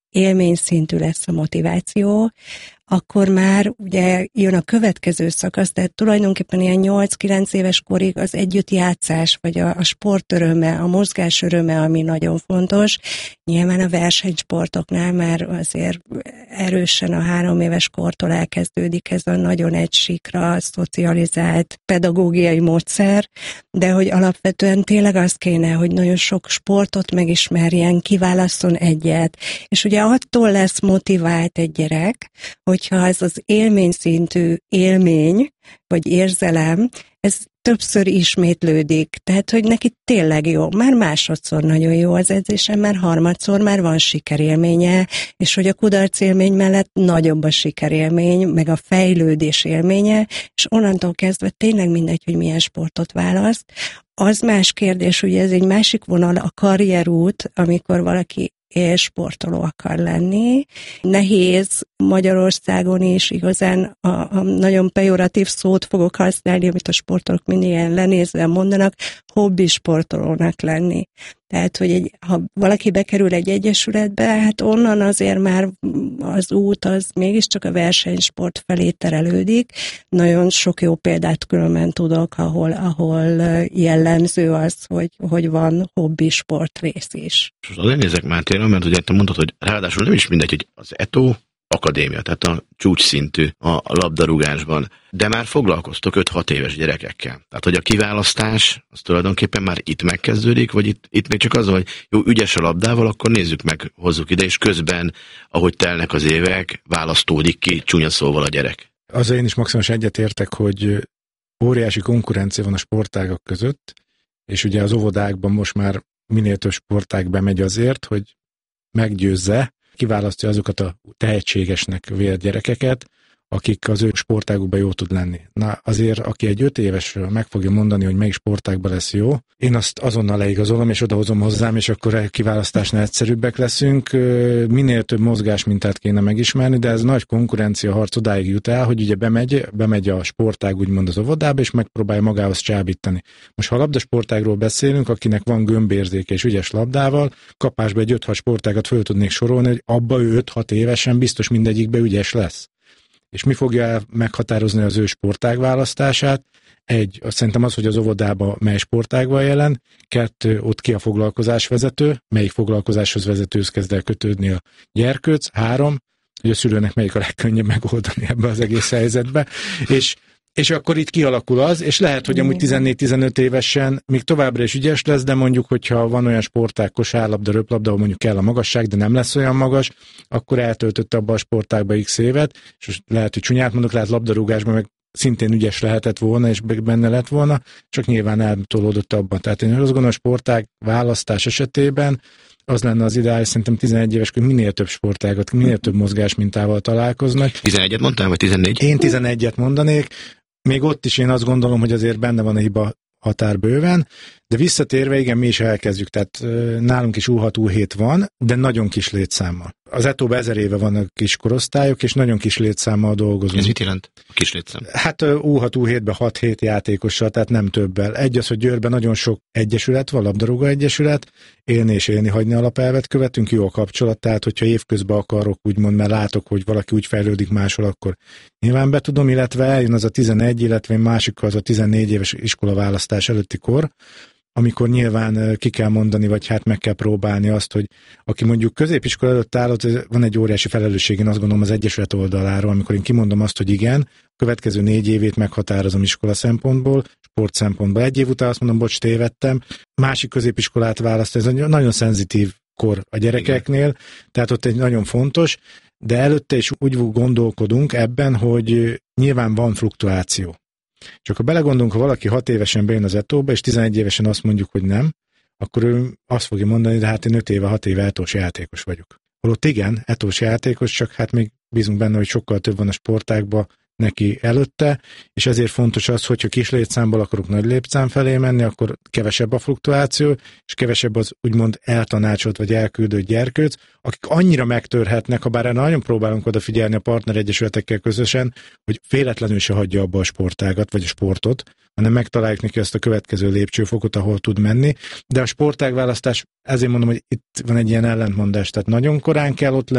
élményszintű lesz a motiváció, akkor már ugye jön a következő szakasz, tehát tulajdonképpen ilyen 8-9 éves korig az együttjátszás, vagy a sport öröme, a mozgás öröme, ami nagyon fontos. Nyilván a versenysportoknál már azért erősen a 3 éves kortól elkezdődik ez a nagyon egysíkra szocializált pedagógiai módszer, de hogy alapvetően tényleg az kéne, hogy nagyon sok sportot megismerjen, kiválasszon egyet, és ugye attól lesz motivált egy gyerek, hogyha ez az élményszintű élmény, vagy érzelem, ez többször ismétlődik. Tehát, hogy neki tényleg jó. Már másodszor nagyon jó az edzésen, már harmadszor már van sikerélménye, és hogy a kudarc élmény mellett nagyobb a sikerélmény, meg a fejlődés élménye, és onnantól kezdve tényleg mindegy, hogy milyen sportot választ. Az más kérdés, ugye ez egy másik vonal, a karrierút, amikor valaki sportoló akar lenni. Nehéz Magyarországon is igazán a nagyon pejoratív szót fogok használni, amit a sportolók mindig ilyen lenézve mondanak, hobbi sportolónak lenni. Tehát, hogy ha valaki bekerül egy egyesületbe, hát onnan azért már az út az mégiscsak a versenysport felé terelődik. Nagyon sok jó példát különben tudok, ahol jellemző az, hogy van hobbi sport rész is. És azért nézek már tényleg, mert ugye te mondtad, hogy ráadásul nem is mindegy, hogy az ETO akadémia, tehát a csúcsszintű a labdarúgásban, de már foglalkoztok 5-6 éves gyerekekkel. Tehát, hogy a kiválasztás az tulajdonképpen már itt megkezdődik, vagy itt még csak az, hogy jó, ügyes a labdával, akkor nézzük meg, hozzuk ide, és közben, ahogy telnek az évek, választódik ki csúnya szóval a gyerek. Azzal én is maximális egyetértek, hogy óriási konkurencia van a sportágak között, és ugye az óvodákban most már minél több sportág bemegy azért, hogy meggyőzze, kiválasztja azokat a tehetségesnek vélt gyerekeket, akik az ő sportágukban jó tud lenni. Na azért, aki egy 5 évesről meg fogja mondani, hogy melyik sportágban lesz jó, én azt azonnal leigazolom, és odahozom hozzám, és akkor a kiválasztásnál egyszerűbbek leszünk. Minél több mozgásmintát kéne megismerni, de ez nagy konkurencia harc odáig jut el, hogy ugye bemegy a sportág úgymond az óvodába, és megpróbálja magához csábítani. Most ha a labdasportágról beszélünk, akinek van gömbérzéke és ügyes labdával, kapásba egy 5-6 sportágat föl tudnék sorolni, hogy abba ő 5-6 évesen biztos mindegyikbe ügyes lesz. És mi fogja meghatározni az ő sportág választását? Szerintem az, hogy az óvodába mely sportágban jelen, 2, ott ki a foglalkozásvezető, melyik foglalkozáshoz vezetőhöz kezd el kötődni a gyerkőc, 3, hogy a szülőnek melyik a legkönnyebb megoldani ebbe az egész helyzetbe, és akkor itt kialakul az, és lehet, hogy amúgy 14-15 évesen még továbbra is ügyes lesz, de mondjuk, hogyha van olyan sportág, kosárlabda, röplabda, ahol mondjuk kell a magasság, de nem lesz olyan magas, akkor eltöltött abba a sportágba x évet, és lehet, hogy csúnyát mondok, lehet labdarúgásban meg szintén ügyes lehetett volna, és benne lett volna, csak nyilván eltolódott abban. Tehát én azt gondolom, a sportág választás esetében az lenne az ideális, szerintem 11 éves, hogy minél több sportágat, minél több mozgásmintával találkoznak. 11-et mondtál, vagy 14? Én 11-et mondanék. Még ott is én azt gondolom, hogy azért benne van a hiba határ bőven, de visszatérve, igen, mi is elkezdjük, tehát nálunk is U6, U7 van, de nagyon kis létszámmal. Az ETO-ban 1000 éve vannak kis korosztályok, és nagyon kis létszámmal dolgozunk. Ez mit jelent a kis létszám? Hát U6, U7-ben 6-7 játékossal, tehát nem többel. Egy az, hogy Győrben nagyon sok egyesület van, labdarúgó egyesület, élni és élni hagyni alapelvet követünk, jó a kapcsolat, tehát hogyha évközben akarok, úgymond, mert látok, hogy valaki úgy fejlődik máshol, akkor nyilván be tudom, illetve eljön az a 11, illetve másik az a 14 éves iskolaválasztás előtti kor, amikor nyilván ki kell mondani, vagy hát meg kell próbálni azt, hogy aki mondjuk középiskola előtt áll, van egy óriási felelősség, én azt gondolom az egyesület oldaláról, amikor én kimondom azt, hogy igen, a következő 4 évét meghatározom iskola szempontból, sport szempontból. 1 év után azt mondom, bocs, tévedtem, másik középiskolát választ, ez egy nagyon szenzitív kor a gyerekeknél, tehát ott egy nagyon fontos, de előtte is úgy gondolkodunk ebben, hogy nyilván van fluktuáció. Csak ha belegondolunk, ha valaki 6 évesen bejön az ETO-ba, és 11 évesen azt mondjuk, hogy nem, akkor ő azt fogja mondani, de hát én 5 éve, 6 éve etós játékos vagyok. Holott igen, etós játékos, csak hát még bízunk benne, hogy sokkal több van a sportágban neki előtte, és ezért fontos az, hogyha kis létszámból akarok nagy létszám felé menni, akkor kevesebb a fluktuáció, és kevesebb az úgymond eltanácsolt vagy elküldött gyerkőc, akik annyira megtörhetnek, ha bár nagyon próbálunk odafigyelni a partneregyesületekkel közösen, hogy véletlenül se hagyja abba a sportágat, vagy a sportot, hanem megtaláljuk neki azt a következő lépcsőfokot, ahol tud menni. De a sportágválasztás, ezért mondom, hogy itt van egy ilyen ellentmondás, tehát nagyon korán kell ott